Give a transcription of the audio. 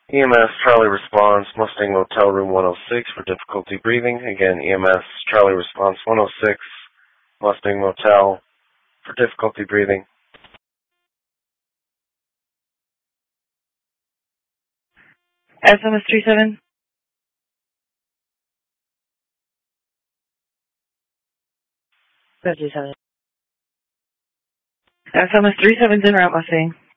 EMS Charlie response, Mustang Motel room 106 for difficulty breathing. Again, EMS Charlie response 106, Mustang Motel for difficulty breathing. SMS 37. SMS 37's en route, Mustang.